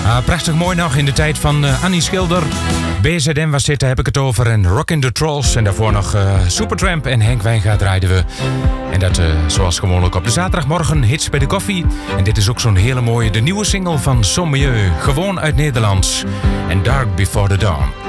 Prachtig mooi nog in de tijd van Annie Schilder. BZN was dit, daar heb ik het over. En Rockin' the Trolls. En daarvoor nog Supertramp en Henk Wijngaard draaiden we. En dat zoals gewoonlijk op de zaterdagmorgen hits bij de koffie. En dit is ook zo'n hele mooie, de nieuwe single van Sommieu. Gewoon uit Nederlands. En Dark Before the Dawn.